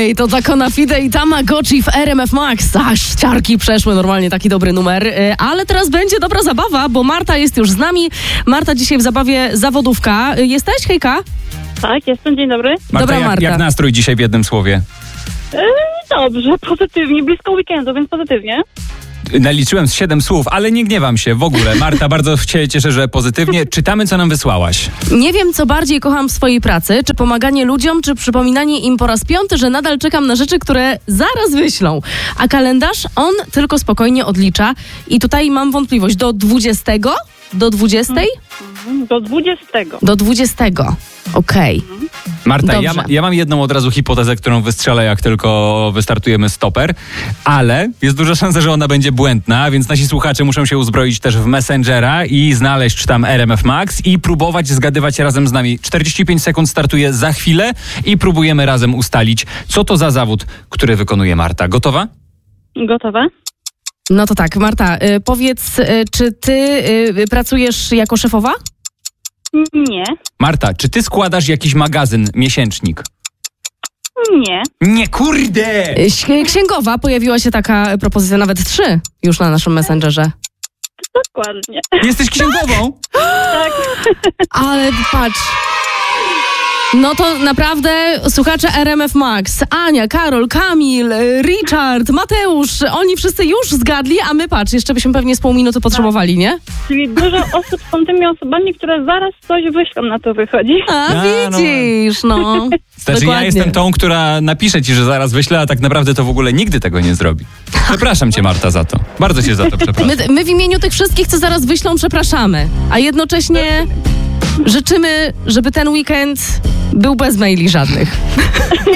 Ej, to Takona Fide i Tamagotchi w RMF Max. Aż ciarki przeszły, normalnie taki dobry numer. Ale teraz będzie dobra zabawa, bo Marta jest już z nami. Marta dzisiaj w zabawie zawodówka. Jesteś, hejka? Tak, jestem, dzień dobry. Dobra, Marta. Jak nastrój dzisiaj w jednym słowie? Dobrze, pozytywnie, blisko weekendu, więc pozytywnie. Naliczyłem z 7 słów, ale nie gniewam się w ogóle. Marta, bardzo się cieszę, że pozytywnie. Czytamy, co nam wysłałaś. Nie wiem, co bardziej kocham w swojej pracy, czy pomaganie ludziom, czy przypominanie im po raz 5, że nadal czekam na rzeczy, które zaraz wyślą. A kalendarz, on tylko spokojnie odlicza. I tutaj mam wątpliwość, do 20? Do 20? Do 20. Do 20. Okej. Marta, Dobrze. ja mam jedną od razu hipotezę, którą wystrzelę, jak tylko wystartujemy stoper, ale jest duża szansa, że ona będzie błędna, więc nasi słuchacze muszą się uzbroić też w Messengera i znaleźć czy tam RMF Max i próbować zgadywać razem z nami. 45 sekund startuje za chwilę i próbujemy razem ustalić, co to za zawód, który wykonuje Marta. Gotowa? Gotowe? No to tak, Marta, powiedz, czy ty pracujesz jako szefowa? Nie. Marta, czy ty składasz jakiś magazyn, miesięcznik? Nie. Nie, kurde! Księgowa, pojawiła się taka propozycja, nawet 3 już na naszym Messengerze. Dokładnie. Jesteś księgową? Tak. Ale patrz. No to naprawdę słuchacze RMF Max, Ania, Karol, Kamil, Richard, Mateusz, oni wszyscy już zgadli, a my patrz, jeszcze byśmy pewnie z pół minuty potrzebowali, nie? Czyli dużo osób są tymi osobami, które zaraz coś wyślą, na to wychodzi. A no. widzisz, no. Znaczy Dokładnie. ja jestem tą, która napisze ci, że zaraz wyślę, a tak naprawdę to w ogóle nigdy tego nie zrobi. Przepraszam cię, Marta, za to. Bardzo cię za to przepraszam. My w imieniu tych wszystkich, co zaraz wyślą, przepraszamy, a jednocześnie życzymy, żeby ten weekend był bez maili żadnych.